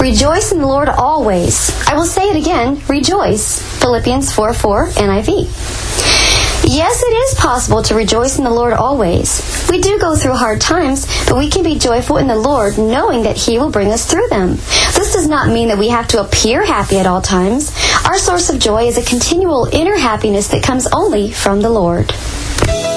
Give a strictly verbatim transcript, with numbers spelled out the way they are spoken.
Rejoice in the Lord always. I will say it again, rejoice. Philippians four four, N I V. Yes, it is possible to rejoice in the Lord always. We do go through hard times, but we can be joyful in the Lord knowing that He will bring us through them. This does not mean that we have to appear happy at all times. Our source of joy is a continual inner happiness that comes only from the Lord.